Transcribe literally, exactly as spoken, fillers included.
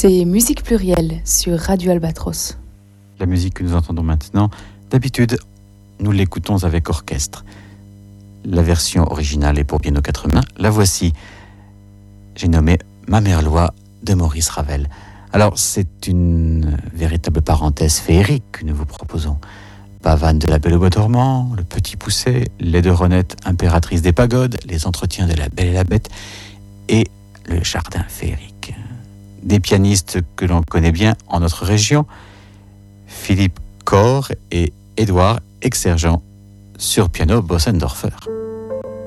C'est Musique Plurielle sur Radio Albatros. La musique que nous entendons maintenant, d'habitude, nous l'écoutons avec orchestre. La version originale est pour piano quatre mains. La voici. J'ai nommé Ma Merlois de Maurice Ravel. Alors, c'est une véritable parenthèse féerique que nous vous proposons. Pavane de la Belle au Bois dormant, Le Petit Poucet, Les deux Renettes, Impératrice des pagodes, Les entretiens de la Belle et la Bête et Le jardin féerique. Des pianistes que l'on connaît bien en notre région, Philippe Corr et Édouard Exergent sur piano Bossendorfer.